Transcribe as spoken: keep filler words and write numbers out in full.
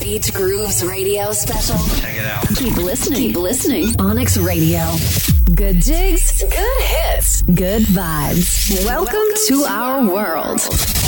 Beach Grooves Radio Special. Check it out. Keep listening. Keep listening. Onyx Radio. Good jigs. Good hits. Good vibes. Welcome, Welcome to, to our world. world.